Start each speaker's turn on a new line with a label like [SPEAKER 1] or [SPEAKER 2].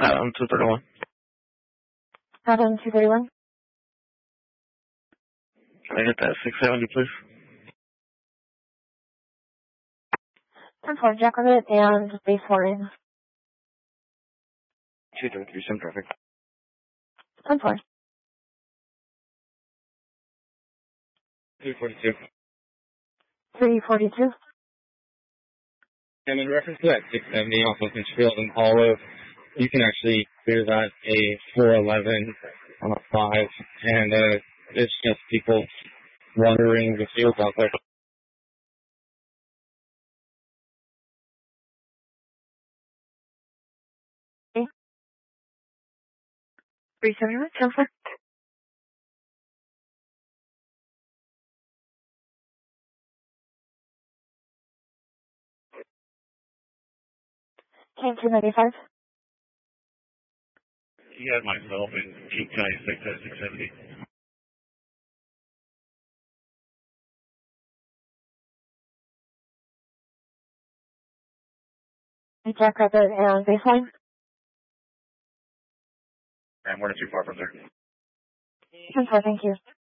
[SPEAKER 1] Adam 231.
[SPEAKER 2] Adam 231.
[SPEAKER 1] Can I get that 670, please?
[SPEAKER 2] 10-4, Jackrabbit and baseline.
[SPEAKER 1] 233, sim traffic.
[SPEAKER 2] 10-4.
[SPEAKER 1] 342.
[SPEAKER 2] 342.
[SPEAKER 1] And in reference to that 670 off of Field and Hollow, you can actually clear that a 411 on a 5, and it's just people wandering the fields out there.
[SPEAKER 2] 371, 10-4. Came 295.
[SPEAKER 1] He had myself and Keep County 6 at 670.
[SPEAKER 2] Jackrabbit and baseline.
[SPEAKER 1] And we're not too far from there.
[SPEAKER 2] 10-4, thank you.